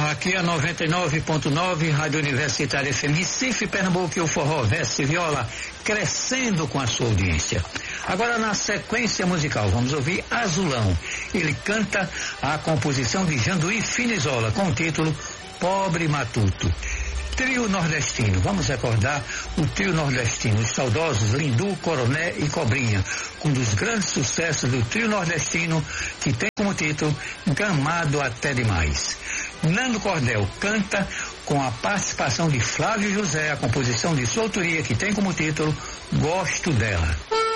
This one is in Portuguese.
Aqui a 99.9, Rádio Universitária FM, Recife, Pernambuco, e o Forró Veste Viola, crescendo com a sua audiência. Agora, na sequência musical, vamos ouvir Azulão. Ele canta a composição de Janduí Finizola, com o título Pobre Matuto. Trio nordestino, vamos recordar o trio nordestino, os saudosos Lindu, Coroné e Cobrinha, um dos grandes sucessos do trio nordestino, que tem como título Gamado Até Demais. Nando Cordel canta com a participação de Flávio José, a composição de sua autoria, que tem como título Gosto Dela.